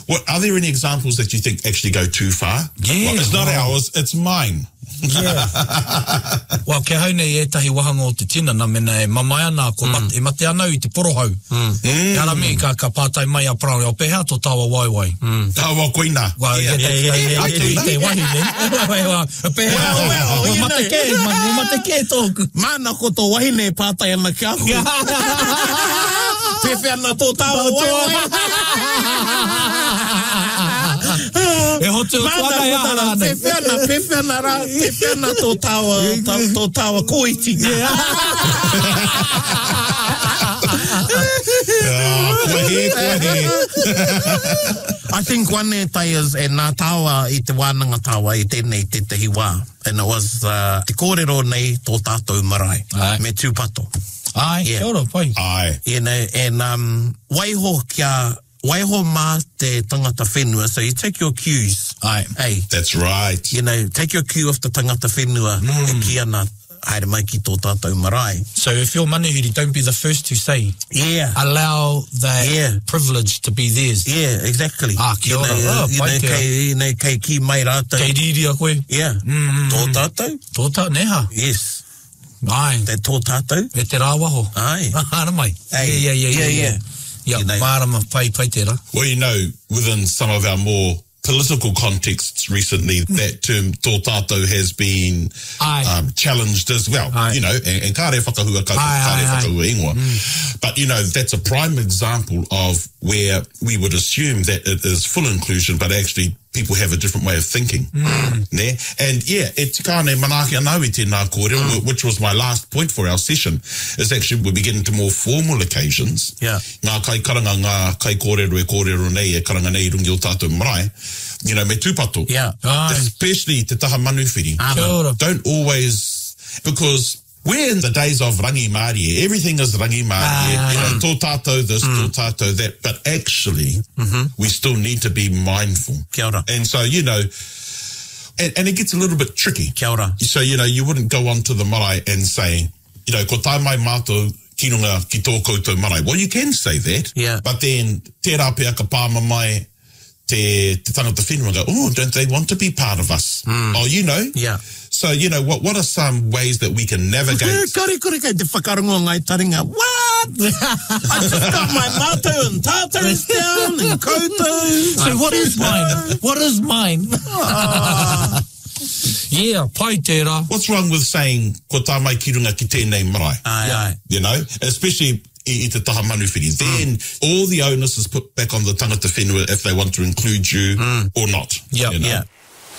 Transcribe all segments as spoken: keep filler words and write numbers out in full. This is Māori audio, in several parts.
What, are there any examples that you think actually go too far? Yeah. Well, it's not wow. ours, it's mine. Yeah. Well, ke haune e tahi wahanga o te tinana mena e mamai ana ko mm. mate, e mate ana i te porohau. Mm. E ara me ka, ka pātai mai a prau, o pehea tō tawa waiwai. Mm. Tawa koina. Well, yeah, yeah, yeah, yeah, yeah, I te wahi ne. Pehea, o mate ke, o mate ke tōku. Mana ko tō wahi ne pātai ana ki aku. Pewhia ana tō tawa waiwai. E hotu o tuana e ara ane. Pewhiana, pewhiana ra, pewhiana tō tawa, tō tawa koiti. I think one e tai is e nā tawa i te wānanga tawa i tēnei te tehi wā. And it was uh, te kōrero nei tō tātou marae. Ai. Me tūpato. Ai, yeah. Kia ora, pai. Ai. You know, and um, waiho kia... Waiho mā te tangata whenua, so you take your cues. Ai. Hey. That's right. You know, take your cue off the tangata whenua, mm. e ki ana, haere mai ki tō tātou marae. So if you're manuhiri, don't be the first to say. Yeah. Allow that yeah. privilege to be theirs. Yeah, exactly. Ah, kia ora. You know, Oh, you know, kei, you know, kei ki mai rātou. Kei riri a koe. Yeah. Mm. Tō tātou. Tō tātou, neha. Yes. Ai. Te tō tātou. E te rāwaho. Ai. Ara mai. Hey. Yeah, yeah, yeah, yeah. yeah. Yeah, You know. mārama pai pai tērā. Well, you know, within some of our more political contexts recently, that term tō tātou has been um, challenged as well. Aye. You know, and, and kāre whakahua, kāre, kāre whakahua ingoa. Mm. But, you know, that's a prime example of where we would assume that it is full inclusion, but actually people have a different way of thinking. Mm. Ne? And yeah, e tikane manaki anau i tēnā kōrero, mm. which was my last point for our session, is actually we begin into more formal occasions. Yeah. Ngā kai karanga, ngā kai kōrero e kōrero nei, e karanga nei rungi o tātou marae. You know, me tūpato. Yeah. Aye. Especially te taha manuwhiri. Kia ora. Don't always, because we're in the days of rangi Māori. Everything is rangi Māori. Ah. You know, tō tātou this, Mm. tō tātou that. But actually, mm-hmm. we still need to be mindful. Kia ora. And so, you know, and, and it gets a little bit tricky. Kia ora. So, you know, you wouldn't go on to the marae and say, you know, ko tai mai mātou kinunga ki tō koutou marae. Well, you can say that. Yeah. But then, tērā pia ka pāma mai te, te tangata whenua go, oh, don't they want to be part of us? Mm. Oh, you know? Yeah. So, you know, what what are some ways that we can navigate? Kare kore kei te whakarongo ngai taringa. What? I just got my mātou and tātou down and koutou. So what is mine? What is mine? Uh, yeah, pai tērā. What's wrong with saying, ko tā mai ki runga ki tēnei marae? Ai, ai. You know? Especially i, i te taha manuwhiri. Then mm. all the onus is put back on the tangata whenua if they want to include you mm. or not. Yep. You know? Yeah.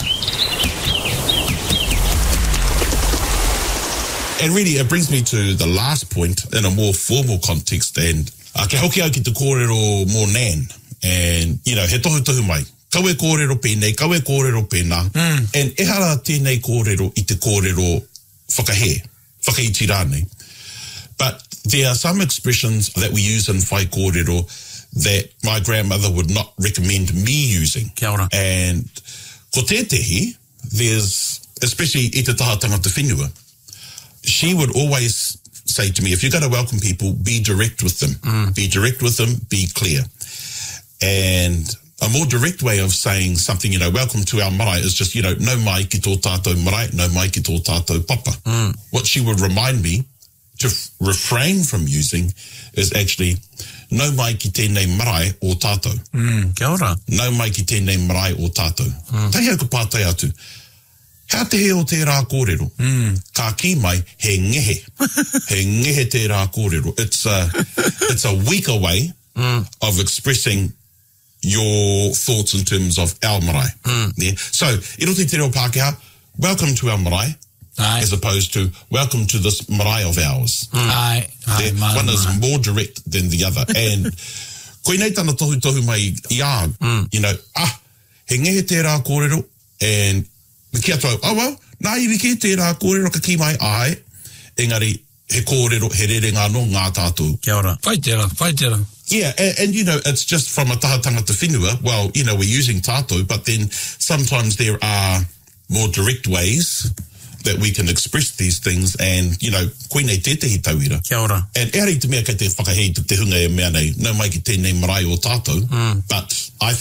And really, it brings me to the last point in a more formal context. And uh, ke hoki au ki te kōrero mō nan. And, you know, he tohu tohu mai. Kau e kōrero pēnei, kau e kōrero pēnā. Mm. And e hara tēnei kōrero i te kōrero whakahe, whakaiti rānei. But there are some expressions that we use in whai kōrero that my grandmother would not recommend me using. Kia ora. And ko tētehi, there's, especially i te taha tangata whenua, she would always say to me, if you're going to welcome people, be direct with them. Mm. Be direct with them, be clear. And a more direct way of saying something, you know, welcome to our marae is just, you know, no mai ki tō tātou marae, no mai ki tō tātou papa. Mm. What she would remind me to f- refrain from using is actually, no mai ki tēnei marae o tātou. Mm. Kia ora. No mai ki tēnei marae o tātou. Mm. Tahi au ka pātai atu. Hea te he o tērā kōrero. Mm. Ka ki mai, he ngehe. He ngehe tērā kōrero. It's a, it's a weaker way mm. of expressing your thoughts in terms of our marae. Mm. Yeah. So, i roto i te reo Pākehā, welcome to our marae, Aye. as opposed to welcome to this marae of ours. Mm. Ai, ai, Yeah, mana, one is mana. more direct than the other. And koe nei tana tohu tohu mai i a, mm. you know, ah, he ngehe tērā kōrero, and ki atu au, oh well, nā iwi ke tērā kōrero ka ki mai ai, engari he kōrero, he rerenga no ngā tātou. Kia ora. Pai tērā, pai tērā. Yeah, and, and you know, it's just from a taha tangata whenua, well, you know, we're using tātou, but then sometimes there are more direct ways that we can express these things, and, you know, koe nei tētahi tauira. Kia ora. And e hari te mea kei te whakahei te te hunga e mea nei, no mai ki tēnei marae o tātou, mm. but I